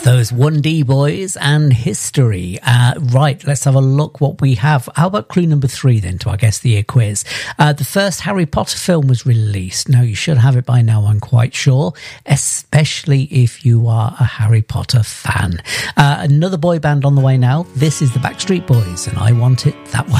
Those 1D boys and history. Right, let's have a look what we have. How about clue number 3 then to our Guess the Year quiz? The first Harry Potter film was released. Now, you should have it by now, I'm quite sure, especially if you are a Harry Potter fan. Another boy band on the way now. This is the Backstreet Boys, and I Want It That Way.